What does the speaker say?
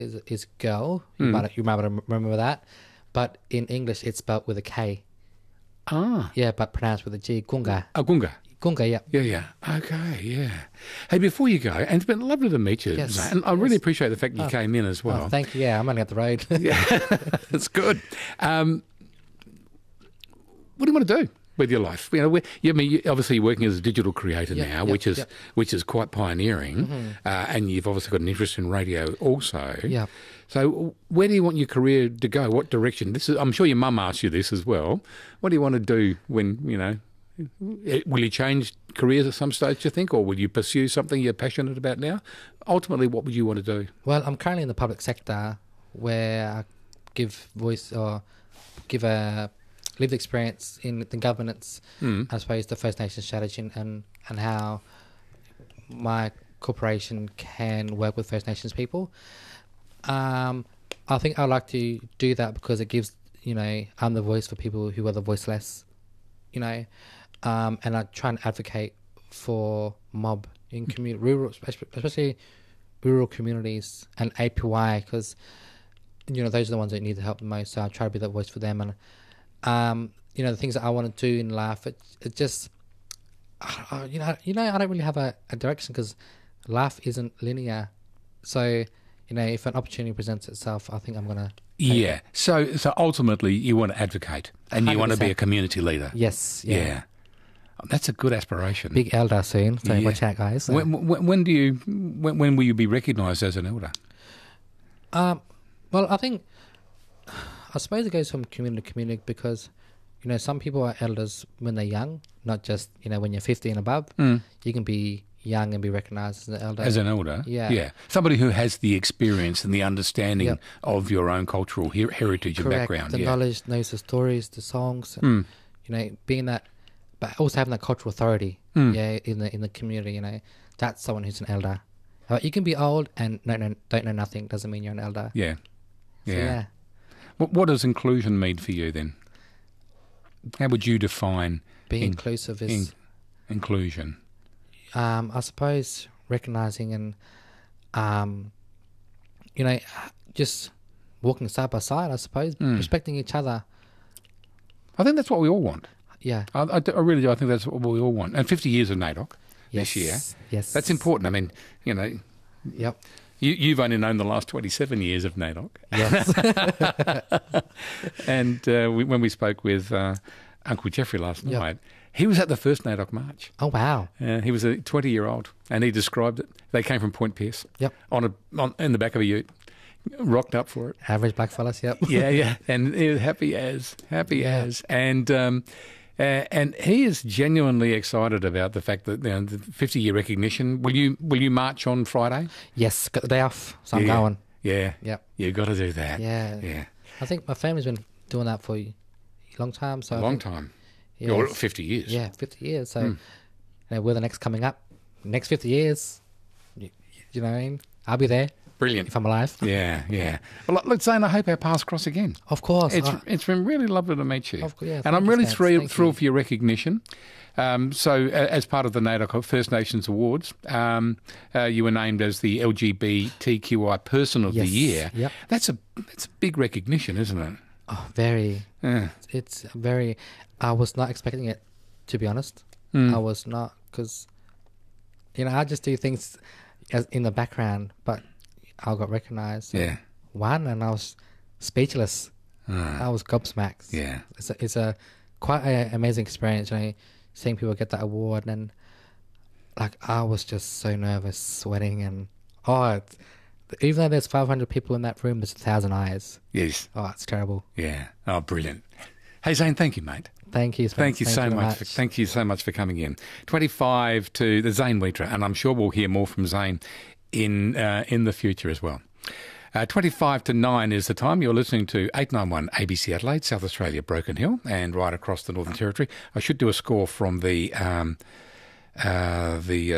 is girl. You might remember that. But in English, it's spelled with a K. Ah. Yeah, but pronounced with a G. Gunga. Gunga. Gunga, yeah. Yeah. Okay, yeah. Hey, before you go, and it's been lovely to meet you, Yes, Zane, and I really appreciate the fact you came in as well. Oh, thank you. Yeah, I'm only up the road. Yeah, that's good. What do you want to do with your life? You're obviously working as a digital creator now, which is quite pioneering, and you've obviously got an interest in radio also. Yeah. So, where do you want your career to go? What direction? I'm sure your mum asked you this as well. What do you want to do when Will you change careers at some stage, do you think, or will you pursue something you're passionate about now? Ultimately, what would you want to do? Well, I'm currently in the public sector where I give voice or give a lived experience in the governance, I suppose, the First Nations strategy and how my corporation can work with First Nations people. I think I'd like to do that because it gives, I'm the voice for people who are the voiceless, and I try and advocate for mob in rural, especially rural communities and APY, because those are the ones that need the help the most. So I try to be that voice for them, and the things that I want to do in life, it just I don't really have a direction because life isn't linear. So if an opportunity presents itself, I think I'm gonna. Yeah. So ultimately, you want to advocate and 100%. You want to be a community leader. Yes. Yeah. That's a good aspiration. Big elder soon, so watch out, guys. When will you be recognised as an elder? Well, I suppose it goes from community to community because, some people are elders when they're young, not just, when you're 50 and above. You can be young and be recognised as an elder. As an elder? Yeah. Somebody who has the experience and the understanding of your own cultural heritage and background. The knowledge, knows the stories, the songs, and, being that, but also having that cultural authority, in the community, that's someone who's an elder. You can be old and don't know nothing, doesn't mean you're an elder. Yeah. So, yeah. What does inclusion mean for you then? How would you define being inclusive is inclusion? I suppose recognising and just walking side by side, I suppose, respecting each other. I think that's what we all want. Yeah. I really do. I think that's what we all want. And 50 years of NAIDOC this year. Yes. That's important. I mean, Yep. You've only known the last 27 years of NAIDOC. Yes. And when we spoke with Uncle Jeffrey last night, he was at the first NAIDOC march. Oh, wow. He was a 20-year-old, and he described it. They came from Point Pearce. Yep. In the back of a ute, rocked up for it. Average black fellas, yep. Yeah. And he was happy as. And he is genuinely excited about the fact that the 50-year recognition. Will you march on Friday? Yes, got the day off, so I'm going. Yeah. Yep. You've got to do that. Yeah. I think my family's been doing that for a long time. So a long time. Yeah, You're 50 years. Yeah, 50 years. So we're the next coming up. Next 50 years, you know what I mean? I'll be there. Brilliant. If I'm alive. Yeah. Well, look, Zane, I hope our paths cross again. Of course. It's been really lovely to meet you. Yeah, and I'm really thrilled for your recognition. So as part of the NAIDOC First Nations Awards, you were named as the LGBTQI Person of the Year. Yep. That's a big recognition, isn't it? Oh, very. Yeah. It's very... I was not expecting it, to be honest. I was not, because, I just do things in the background, but I got recognised. Yeah. And I was speechless. I was gobsmacked. Yeah. It's a quite an amazing experience, seeing people get that award, and I was just so nervous, sweating, and even though there's 500 people in that room, there's 1,000 eyes. Yes. Oh, it's terrible. Yeah. Oh, brilliant. Hey, Zane, thank you, mate. Thank you. Thank you so much. Thank you so much for coming in. 25 to the Zane Wheater, and I'm sure we'll hear more from Zane in the future as well. 25 to 9 is the time. You're listening to 891 ABC Adelaide, South Australia, Broken Hill, and right across the Northern Territory. I should do a score from the